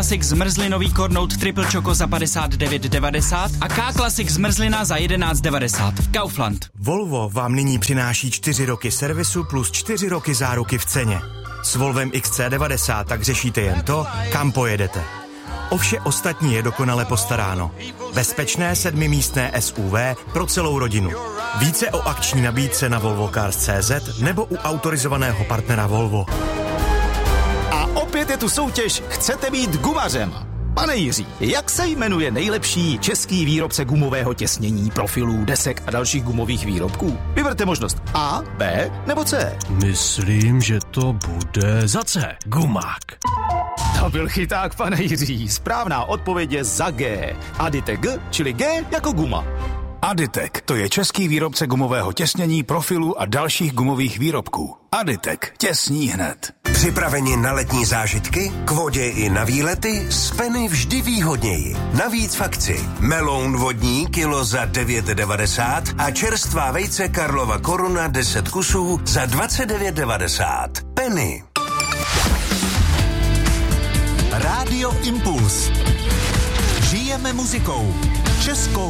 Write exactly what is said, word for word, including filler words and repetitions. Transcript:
Classic zmrzlinový kornout Triple Choco za padesát devět devadesát a K Classic zmrzlina za jedenáct devadesát. Kaufland. Volvo vám nyní přináší čtyři roky servisu plus čtyři roky záruky v ceně. S Volvem X C devadesát tak řešíte jen to, kam pojedete. O vše ostatní je dokonale postaráno. Bezpečné sedmimístné S U V pro celou rodinu. Více o akční nabídce na volvo cars tečka cé zet nebo u autorizovaného partnera Volvo. A opět je tu soutěž Chcete být gumařem? Pane Jiří, jak se jmenuje nejlepší český výrobce gumového těsnění, profilů, desek a dalších gumových výrobků? Vyberte možnost A, B nebo C. Myslím, že to bude za C. Gumák. To byl chyták, pane Jiří. Správná odpověď je za G. Aditec G, čili G jako guma. Aditec, to je český výrobce gumového těsnění, profilů a dalších gumových výrobků. Aditec, těsní hned. Připraveni na letní zážitky? K vodě i na výlety? Z Penny vždy výhodněji. Navíc v akci. Meloun vodní kilo za devět devadesát a čerstvá vejce Karlova Koruna deset kusů za dvacet devět devadesát. Penny. Rádio Impuls. Žijeme muzikou. Českou